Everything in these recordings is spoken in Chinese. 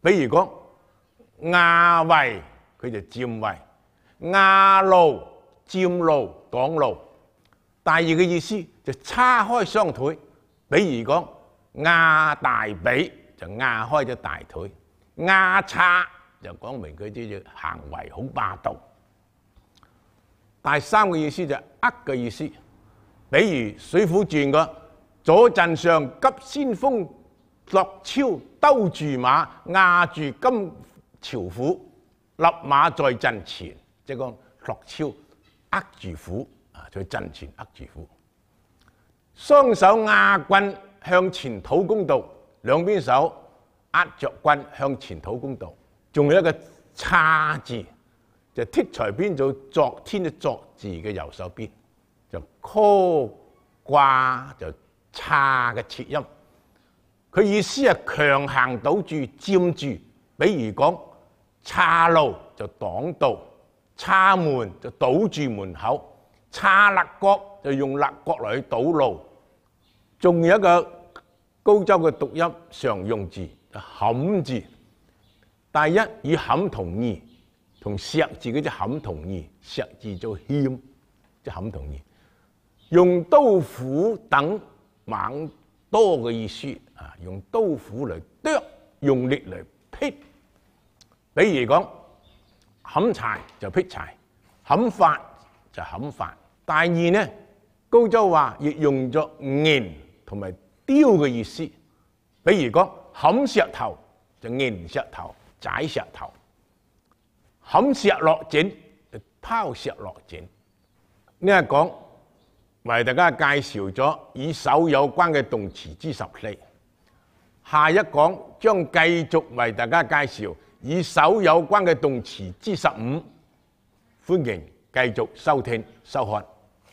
比如講亞胃，佢就佔胃；亞路、佔路、擋路。第二個意思就叉開雙腿，比如講亞大髀就亞開咗大腿，亞叉就講明佢啲行為好霸道。第三個意思就呃嘅意思，比如《水滸傳》嘅左陣上急先鋒駱超兜住馬壓住金朝虎，立馬在陣前，即係講駱超握住虎啊，在陣前握住虎。雙手壓棍向前討公道，兩邊手握着棍向前討公道。仲有一個叉字，就剔除邊做昨天嘅昨字嘅右手邊，就科掛就叉嘅切音。佢意思係強行堵住、佔住，比如講叉路就擋道，叉門就堵住門口，叉肋角就用肋角嚟去堵路。仲有一個高州嘅讀音常用字，就冚字。第一與冚同義，同石字嗰隻冚同義，石字做謙，即係冚同義。用刀斧等猛多嘅意思啊，用刀斧嚟剁，用力嚟劈。比如講冚柴就劈柴，冚髮就冚髮。第二呢，高州話亦用咗nghi同埋雕嘅意思。比如講冚石頭就nghi石頭、踩石頭，冚石落井就拋石落井。呢一講為大家介紹咗與手有關嘅動詞之14，下一講將繼續為大家介紹與手有關嘅動詞之15，歡迎繼續收聽收看。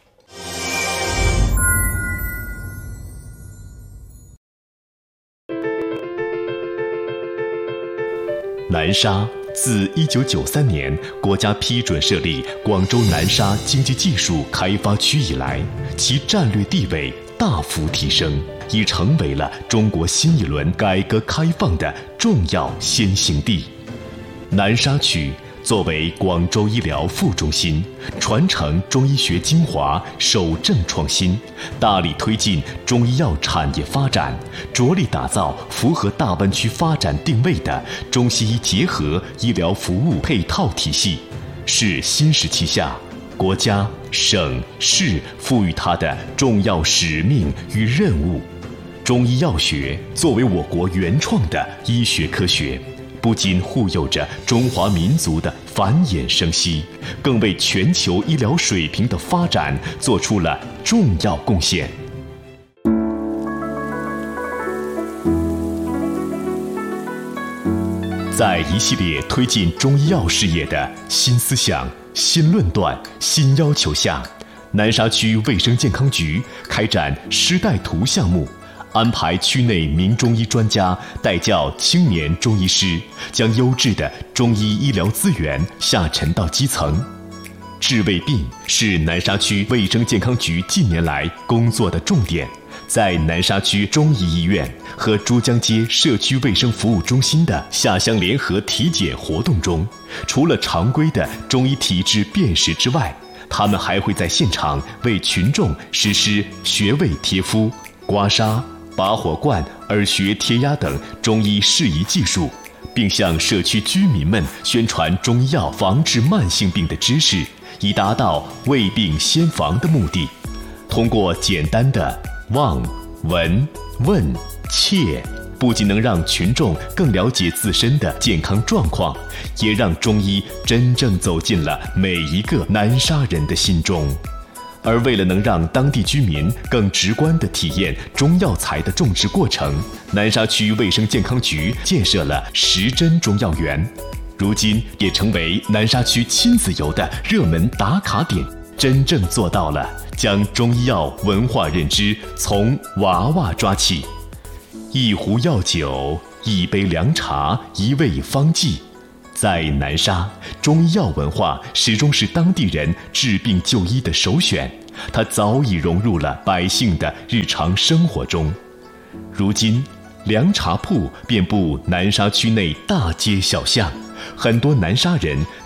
南沙自1993年国家批准设立广州南沙经济技术开发区以来，其战略地位大幅提升，已成为了中国新一轮改革开放的重要先行地。南沙区作为广州医疗副中心，传承中医学精华，守正创新，大力推进中医药产业发展，着力打造符合大湾区发展定位的中西医结合医疗服务配套体系，是新时期下国家、省市赋予它的重要使命与任务。中医药学作为我国原创的医学科学，不仅护佑着中华民族的繁衍生息，更为全球医疗水平的发展做出了重要贡献。在一系列推进中医药事业的新思想、新论断、新要求下，南沙区卫生健康局开展师带徒项目，安排区内名中医专家带教青年中医师，将优质的中医医疗资源下沉到基层。治胃病是南沙区卫生健康局近年来工作的重点。在南沙区中医医院和珠江街社区卫生服务中心的下乡联合体检活动中，除了常规的中医体质辨识之外，他们还会在现场为群众实施穴位贴敷、刮痧、拔火罐、耳穴贴压等中医适宜技术，并向社区居民们宣传中医药防治慢性病的知识，以达到未病先防的目的。通过简单的望、闻、问、切，不仅能让群众更了解自身的健康状况，也让中医真正走进了每一个南沙人的心中。而为了能让当地居民更直观地体验中药材的种植过程，南沙区卫生健康局建设了10针中药园，如今也成为南沙区亲子游的热门打卡点，真正做到了将中医药文化认知从娃娃抓起。一壶药酒，一杯凉茶，一味方剂。在南沙，中医药文化始终是当地人治病就医的首选，它早已融入了百姓的日常生活中。如今， 凉茶铺遍布南沙区内大街小巷，很多南沙人